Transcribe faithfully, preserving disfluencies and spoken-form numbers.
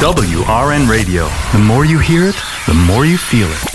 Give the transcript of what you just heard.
W R N Radio. The more you hear it, the more you feel it.